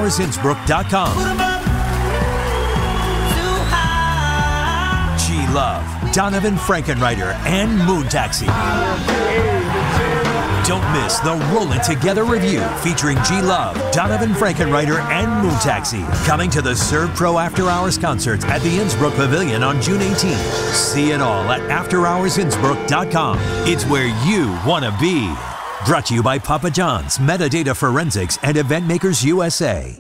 AfterHoursInnsbrook.com. G-Love, Donovan Frankenreiter, and Moon Taxi. Don't miss the Rollin' Together review featuring G-Love, Donovan Frankenreiter, and Moon Taxi. Coming to the Serve Pro After Hours concerts at the Innsbrook Pavilion on June 18th. See it all at AfterHoursInnsbrook.com. It's where you want to be. Brought to you by Papa John's, Metadata Forensics, and Event Makers USA.